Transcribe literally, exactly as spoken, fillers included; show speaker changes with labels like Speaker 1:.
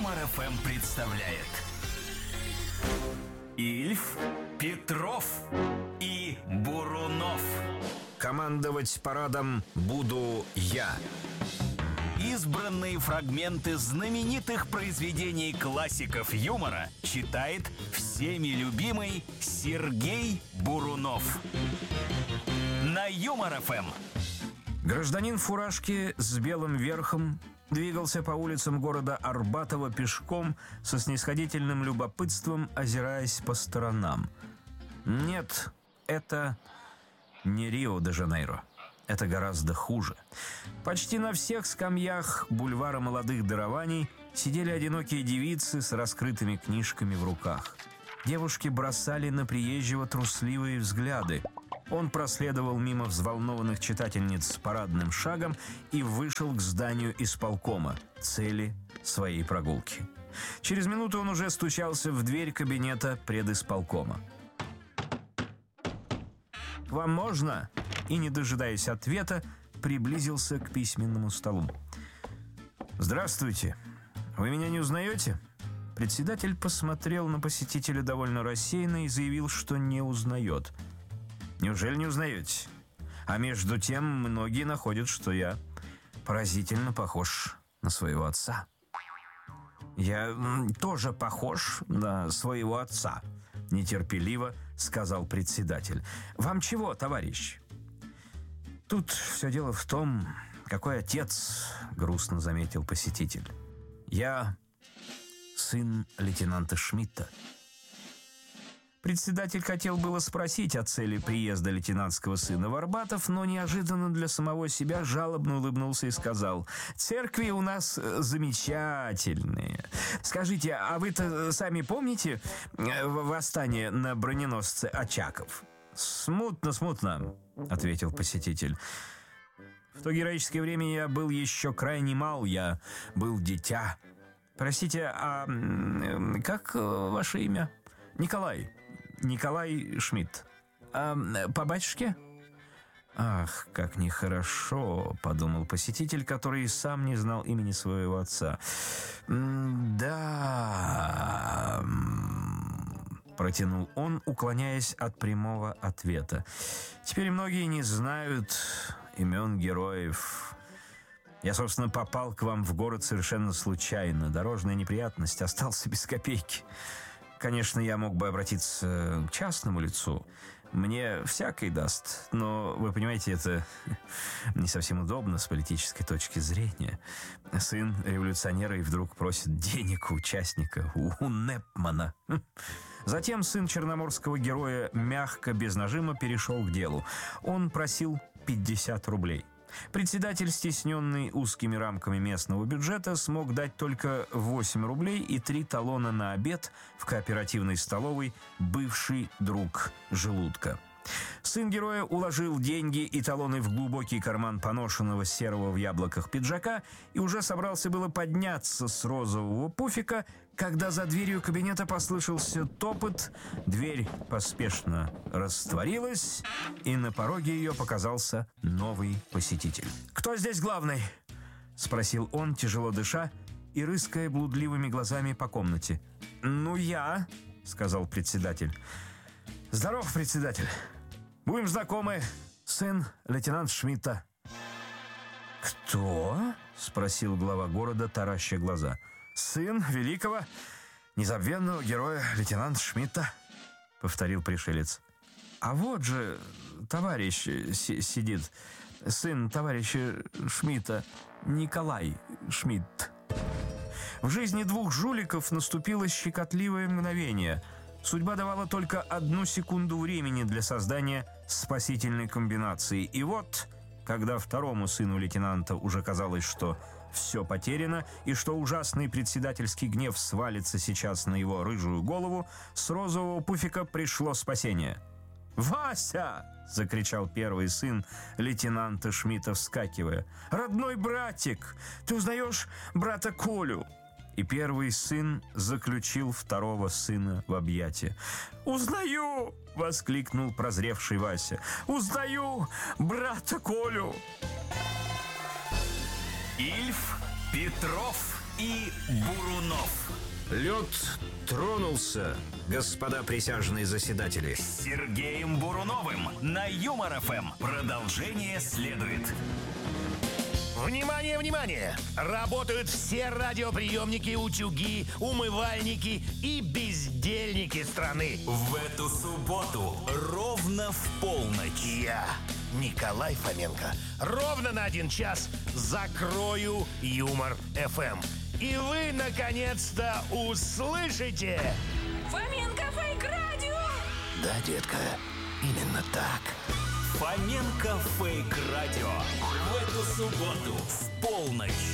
Speaker 1: Юмор эф эм представляет Ильф, Петров и Бурунов.
Speaker 2: Командовать парадом буду я.
Speaker 1: Избранные фрагменты знаменитых произведений классиков юмора читает всеми любимый Сергей Бурунов. На Юмор эф эм.
Speaker 2: Гражданин в фуражке с белым верхом двигался по улицам города Арбатова пешком, со снисходительным любопытством озираясь по сторонам. Нет, это не Рио-де-Жанейро. Это гораздо хуже. Почти на всех скамьях бульвара молодых дарований сидели одинокие девицы с раскрытыми книжками в руках. Девушки бросали на приезжего трусливые взгляды. Он проследовал мимо взволнованных читательниц парадным шагом и вышел к зданию исполкома, цели своей прогулки. Через минуту он уже стучался в дверь кабинета предисполкома. «Вам можно?» И, не дожидаясь ответа, приблизился к письменному столу. «Здравствуйте. Вы меня не узнаете?» Председатель посмотрел на посетителя довольно рассеянно и заявил, что не узнает. «Неужели не узнаете? А между тем многие находят, что я поразительно похож на своего отца». «Я тоже похож на своего отца», — нетерпеливо сказал председатель. «Вам чего, товарищ?» «Тут все дело в том, какой отец», — грустно заметил посетитель. «Я сын лейтенанта Шмидта». Председатель хотел было спросить о цели приезда лейтенантского сына в Арбатов, но неожиданно для самого себя жалобно улыбнулся и сказал: «Церкви у нас замечательные. Скажите, а вы-то сами помните восстание на броненосце Очаков?» «Смутно, смутно», — ответил посетитель. «В то героическое время я был еще крайне мал, я был дитя. Простите, а как ваше имя?» «Николай. Николай Шмидт. А по батюшке?» «Ах, как нехорошо», — подумал посетитель, который сам не знал имени своего отца. «Да...» — протянул он, уклоняясь от прямого ответа. «Теперь многие не знают имен героев. Я, собственно, попал к вам в город совершенно случайно. Дорожная неприятность, остался без копейки. Конечно, я мог бы обратиться к частному лицу. Мне всякий даст, но, вы понимаете, это не совсем удобно с политической точки зрения. Сын революционера и вдруг просит денег у участника, у Непмана». Затем сын черноморского героя мягко, без нажима, перешел к делу. Он просил пятьдесят рублей. Председатель, стесненный узкими рамками местного бюджета, смог дать только восемь рублей и три талона на обед в кооперативной столовой «Бывший друг желудка». Сын героя уложил деньги и талоны в глубокий карман поношенного серого в яблоках пиджака и уже собрался было подняться с розового пуфика, когда за дверью кабинета послышался топот, дверь поспешно растворилась, и на пороге ее показался новый посетитель. «Кто здесь главный?» — спросил он, тяжело дыша и рыская блудливыми глазами по комнате. «Ну, я», — сказал председатель. «Здоров, председатель. Будем знакомы. Сын лейтенанта Шмидта». «Кто?» — спросил глава города, тараща глаза. «Сын великого, незабвенного героя лейтенанта Шмидта», — повторил пришелец. «А вот же товарищ си- сидит, сын товарища Шмидта, Николай Шмидт». В жизни двух жуликов наступило щекотливое мгновение. Судьба давала только одну секунду времени для создания спасительной комбинации. И вот, когда второму сыну лейтенанта уже казалось, что все потеряно и что ужасный председательский гнев свалится сейчас на его рыжую голову, с розового пуфика пришло спасение. «Вася!» — закричал первый сын лейтенанта Шмидта, вскакивая. «Родной братик! Ты узнаешь брата Колю?» И первый сын заключил второго сына в объятия. «Узнаю!» — воскликнул прозревший Вася. «Узнаю брата Колю!»
Speaker 1: Ильф, Петров и Бурунов.
Speaker 2: Лед тронулся, господа присяжные заседатели.
Speaker 1: С Сергеем Буруновым на Юмор-ФМ. Продолжение следует.
Speaker 3: Внимание, внимание! Работают все радиоприемники, утюги, умывальники и бездельники страны.
Speaker 1: В эту субботу ровно в полночь
Speaker 3: Я, Николай Фоменко, ровно на один час закрою Юмор-ФМ. И вы, наконец-то, услышите...
Speaker 4: Фоменко Фейк Радио!
Speaker 3: Да, детка, именно так.
Speaker 1: Фоменко Фейк Радио. В эту субботу в полночь.